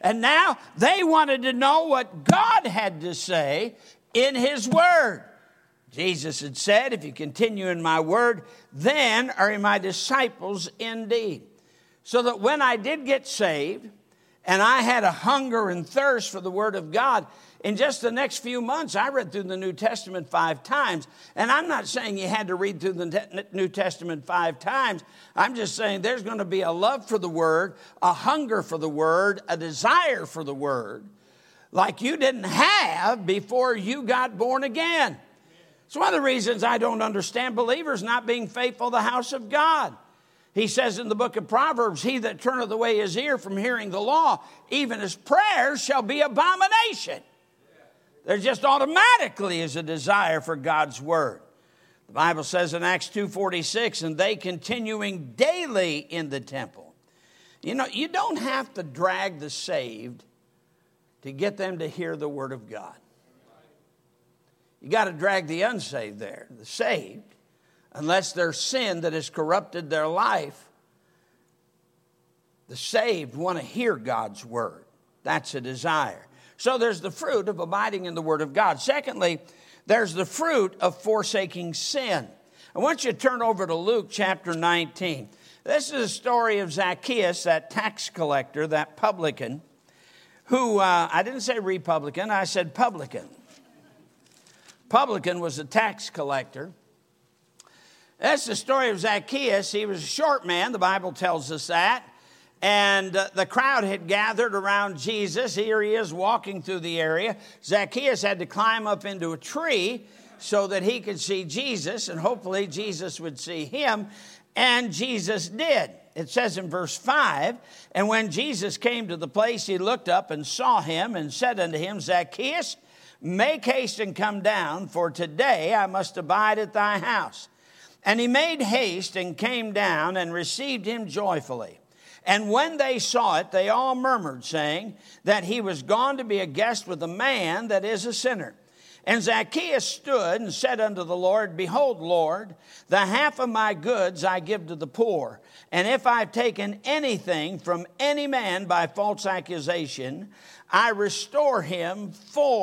And now they wanted to know what God had to say in his word. Jesus had said, if you continue in my word, then are you my disciples indeed. So that when I did get saved, and I had a hunger and thirst for the word of God, in just the next few months, I read through the New Testament 5 times. And I'm not saying you had to read through the New Testament 5 times. I'm just saying there's going to be a love for the word, a hunger for the word, a desire for the word, like you didn't have before you got born again. It's one of the reasons I don't understand believers not being faithful to the house of God. He says in the book of Proverbs, he that turneth away his ear from hearing the law, even his prayers shall be abomination. There just automatically is a desire for God's word. The Bible says in Acts 2:46, and they continuing daily in the temple. You know, you don't have to drag the saved to get them to hear the word of God. You got to drag the unsaved there. The saved, unless there's sin that has corrupted their life, the saved want to hear God's word. That's a desire. So there's the fruit of abiding in the word of God. Secondly, there's the fruit of forsaking sin. I want you to turn over to Luke chapter 19. This is a story of Zacchaeus, that tax collector, that publican, who, I didn't say Republican, I said publican. Publican was a tax collector. That's the story of Zacchaeus. He was a short man, the Bible tells us that. And the crowd had gathered around Jesus. Here he is walking through the area. Zacchaeus had to climb up into a tree so that he could see Jesus, and hopefully Jesus would see him. And Jesus did. It says in verse 5, and when Jesus came to the place, he looked up and saw him and said unto him, Zacchaeus, make haste and come down, for today I must abide at thy house. And he made haste and came down and received him joyfully. And when they saw it, they all murmured, saying that he was gone to be a guest with a man that is a sinner. And Zacchaeus stood and said unto the Lord, behold, Lord, the half of my goods I give to the poor. And if I've taken anything from any man by false accusation, I restore him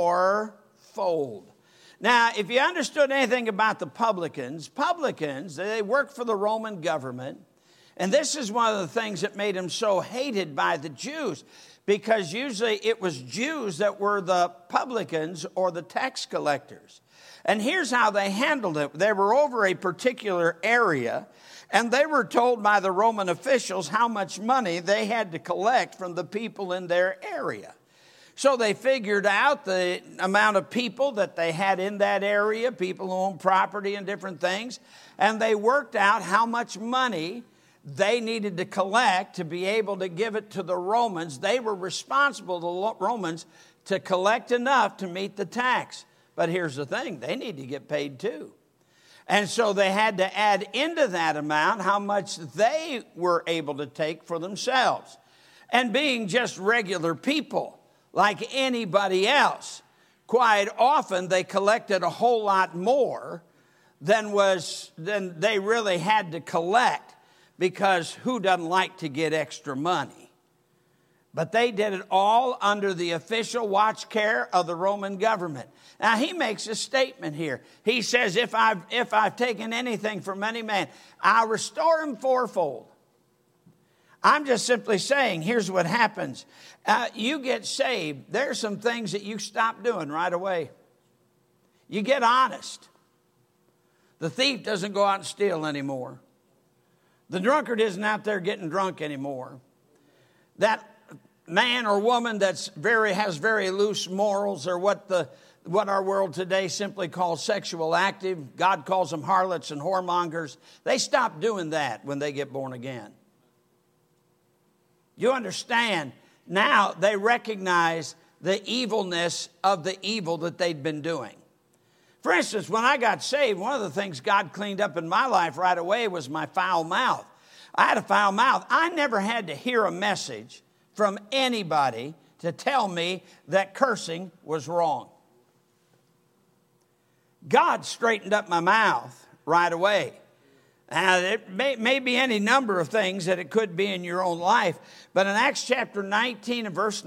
fourfold. Now, if you understood anything about the publicans, they worked for the Roman government. And this is one of the things that made him so hated by the Jews, because usually it was Jews that were the publicans or the tax collectors. And here's how they handled it. They were over a particular area, and they were told by the Roman officials how much money they had to collect from the people in their area. So they figured out the amount of people that they had in that area, people who owned property and different things, and they worked out how much money they needed to collect to be able to give it to the Romans. They were responsible, the Romans, to collect enough to meet the tax. But here's the thing, they need to get paid too. And so they had to add into that amount how much they were able to take for themselves. And being just regular people, like anybody else, quite often they collected a whole lot more than they really had to collect. Because who doesn't like to get extra money? But they did it all under the official watch care of the Roman government. Now, he makes a statement here. He says, if I've taken anything from any man, I'll restore him fourfold. I'm just simply saying, here's what happens. You get saved, there's some things that you stop doing right away. You get honest. The thief doesn't go out and steal anymore. The drunkard isn't out there getting drunk anymore. That man or woman has very loose morals, or what our world today simply calls sexual active. God calls them harlots and whoremongers. They stop doing that when they get born again. You understand? Now they recognize the evilness of the evil that they'd been doing. For instance, when I got saved, one of the things God cleaned up in my life right away was my foul mouth. I had a foul mouth. I never had to hear a message from anybody to tell me that cursing was wrong. God straightened up my mouth right away. Now, it may be any number of things that it could be in your own life, but in Acts chapter 19 and verse